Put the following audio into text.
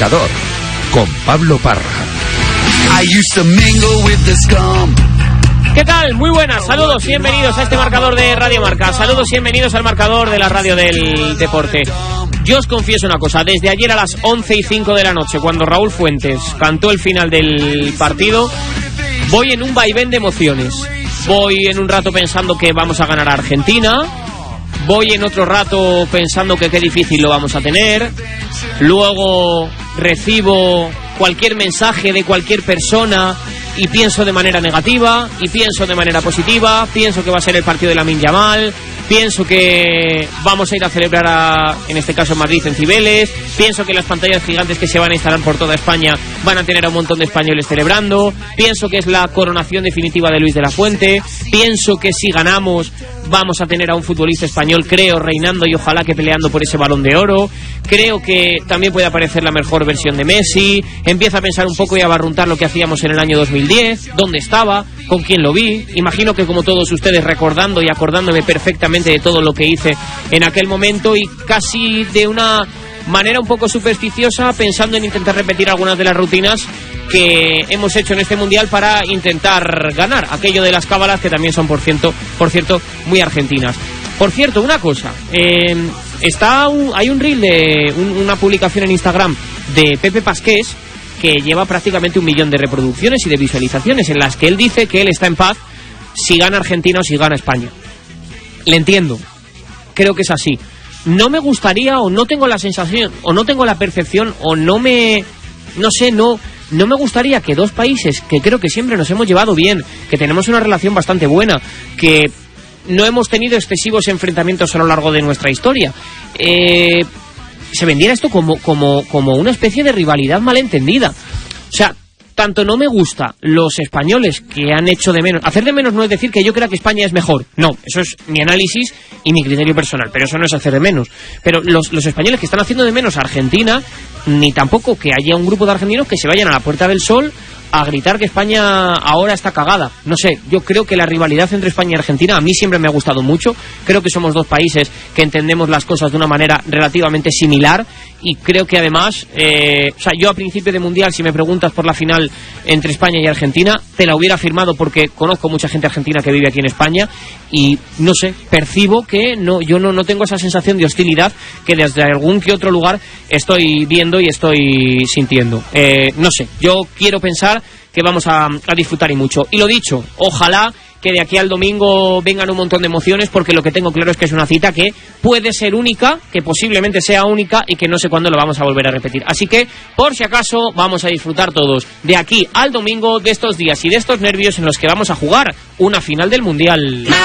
Marcador con Pablo Parra. ¿Qué tal? Muy buenas, saludos y bienvenidos a este marcador de Radio Marca. Saludos y bienvenidos al marcador de la radio del deporte. Yo os confieso una cosa, desde ayer a las 11:05 de la noche, cuando Raúl Fuentes cantó el final del partido, voy en un vaivén de emociones. Voy en un rato pensando que vamos a ganar a Argentina, voy en otro rato pensando que qué difícil lo vamos a tener, luego recibo cualquier mensaje de cualquier persona y pienso de manera negativa y pienso de manera positiva, pienso que va a ser el partido de Lamine Yamal, pienso que vamos a ir a celebrar en este caso en Madrid, en Cibeles, pienso que las pantallas gigantes que se van a instalar por toda España van a tener a un montón de españoles celebrando, pienso que es la coronación definitiva de Luis de la Fuente, pienso que si ganamos vamos a tener a un futbolista español, creo, reinando y ojalá que peleando por ese Balón de Oro, creo que también puede aparecer la mejor versión de Messi, empiezo a pensar un poco y a barruntar lo que hacíamos en el año 2010, dónde estaba, con quién lo vi, imagino que como todos ustedes recordando y acordándome perfectamente de todo lo que hice en aquel momento y casi de una manera un poco supersticiosa pensando en intentar repetir algunas de las rutinas que hemos hecho en este mundial para intentar ganar, aquello de las cábalas que también son por cierto muy argentinas. Por cierto, una cosa, hay un reel de una publicación en Instagram de Pepe Pasqués que lleva prácticamente 1 millón de reproducciones y de visualizaciones, en las que él dice que él está en paz si gana Argentina o si gana España. Le entiendo, creo que es así. No me gustaría, o no tengo la sensación, o no tengo la percepción, o no me gustaría que dos países que creo que siempre nos hemos llevado bien, que tenemos una relación bastante buena, que no hemos tenido excesivos enfrentamientos a lo largo de nuestra historia, se vendiera esto como una especie de rivalidad malentendida. O sea, tanto no me gusta los españoles que han hecho de menos. Hacer de menos no es decir que yo crea que España es mejor. No, eso es mi análisis y mi criterio personal, pero eso no es hacer de menos. Pero los españoles que están haciendo de menos a Argentina, ni tampoco que haya un grupo de argentinos que se vayan a la Puerta del Sol a gritar que España ahora está cagada. No sé, yo creo que la rivalidad entre España y Argentina a mí siempre me ha gustado mucho. Creo que somos dos países que entendemos las cosas de una manera relativamente similar y creo que además, yo a principio de Mundial, si me preguntas por la final entre España y Argentina, te la hubiera firmado porque conozco mucha gente argentina que vive aquí en España y no sé, percibo que yo no tengo esa sensación de hostilidad que desde algún que otro lugar estoy viendo y estoy sintiendo. No sé, yo quiero pensar que vamos a disfrutar y mucho. Y lo dicho, ojalá que de aquí al domingo vengan un montón de emociones, porque lo que tengo claro es que es una cita que puede ser única, que posiblemente sea única y que no sé cuándo lo vamos a volver a repetir. Así que, por si acaso, vamos a disfrutar todos de aquí al domingo, de estos días y de estos nervios en los que vamos a jugar una final del Mundial.